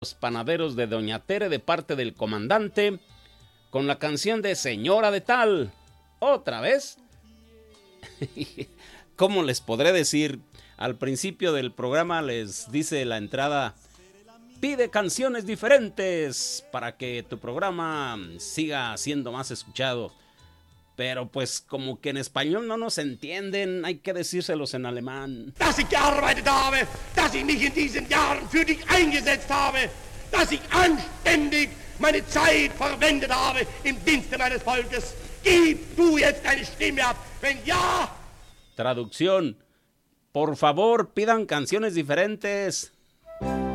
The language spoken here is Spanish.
Los panaderos de Doña Tere de parte del comandante con la canción de Señora de Tal. ¿Otra vez? ¿Cómo les podré decir? Al principio del programa les dice la entrada: pide canciones diferentes para que tu programa siga siendo más escuchado. Pero pues como que en español no nos entienden, hay que decírselos en alemán. Dass ich gearbeitet habe, dass ich mich in diesen Jahren für dich eingesetzt habe, dass ich anständig meine Zeit verwendet habe im Dienste meines Volkes. Gib du jetzt deine Stimme ab, wenn ja. Traducción: por favor, pidan canciones diferentes.